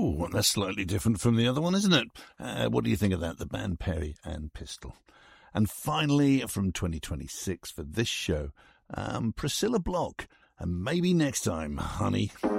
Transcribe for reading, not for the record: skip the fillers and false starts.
Ooh, that's slightly different from the other one, isn't it? What do you think of that? The band Perry and Pistol. And finally, from 2026 for this show, Priscilla Block. And maybe next time, honey.